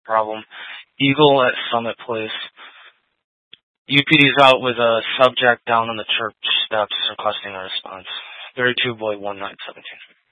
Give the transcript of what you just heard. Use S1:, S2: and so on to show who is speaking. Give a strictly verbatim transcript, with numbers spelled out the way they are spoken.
S1: problem. Eagle at Summit Place. U P D's out with a subject down on the church steps requesting a response. thirty-two Boy one nine seventeen.